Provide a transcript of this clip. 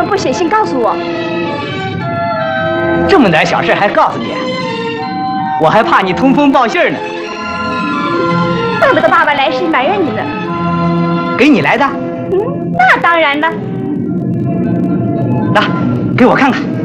么不写信告诉我？ 这么点小事还告诉你？我还怕你通风报信呢。 怪不得爸爸来时埋怨你呢。 给你来的？ 那当然了。 那给我看看。